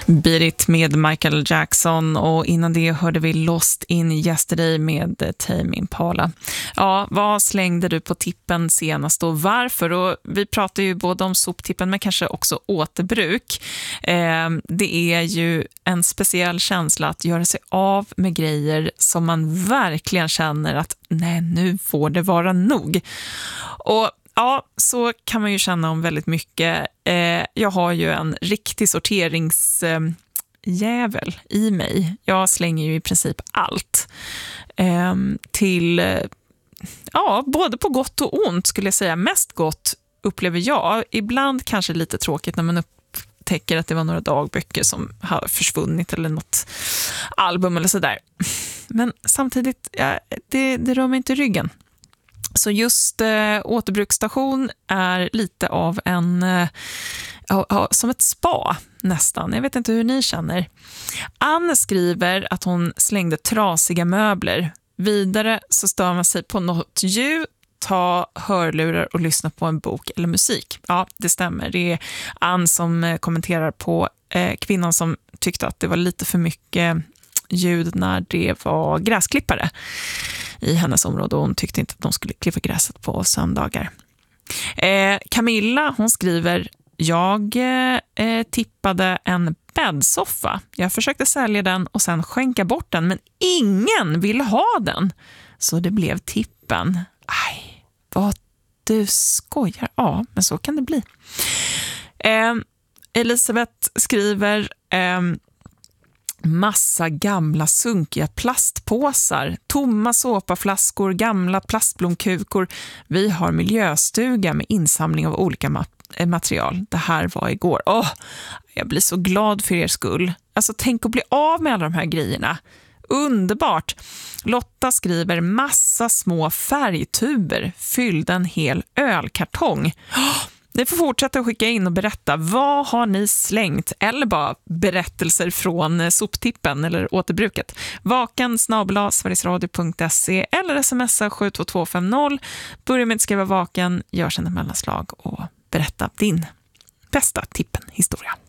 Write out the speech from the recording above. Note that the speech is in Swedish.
Beat It med Michael Jackson, och innan det hörde vi Lost in Yesterday med Tame Impala. Ja, vad slängde du på tippen senast och varför? Och vi pratar ju både om soptippen men kanske också återbruk. Det är ju en speciell känsla att göra sig av med grejer som man verkligen känner att nej, nu får det vara nog. Och ja, så kan man ju känna om väldigt mycket. Jag har ju en riktig sorteringsjävel i mig. Jag slänger ju i princip allt. Både på gott och ont skulle jag säga. Mest gott upplever jag. Ibland kanske lite tråkigt när man upptäcker att det var några dagböcker som har försvunnit eller något album eller sådär. Men samtidigt, det rör mig inte i ryggen. Så just återbruksstation är lite av som ett spa nästan. Jag vet inte hur ni känner. Anne skriver att hon slängde trasiga möbler. Vidare så stör man sig på något ljud, ta hörlurar och lyssna på en bok eller musik. Ja, det stämmer. Det är Anne som kommenterar på kvinnan som tyckte att det var lite för mycket ljud när det var gräsklippare i hennes område, och hon tyckte inte att de skulle klippa gräset på söndagar. Camilla, hon skriver: jag tippade en bäddsoffa. Jag försökte sälja den och sen skänka bort den, men ingen ville ha den. Så det blev tippen. Aj, vad du skojar. Ja, men så kan det bli. Elisabeth skriver: massa gamla sunkiga plastpåsar, tomma såpaflaskor, gamla plastblomkukor. Vi har miljöstuga med insamling av olika material. Det här var igår. Jag blir så glad för er skull. Alltså, tänk att bli av med alla de här grejerna. Underbart. Lotta skriver: massa små färgtuber fyllde en hel ölkartong. Ni får fortsätta att skicka in och berätta. Vad har ni slängt? Eller bara berättelser från soptippen eller återbruket. vaken@sverigesradio.se eller smsa 72250. Börja med att skriva vaken, gör sen ett mellanslag och berätta din bästa tippen-historia.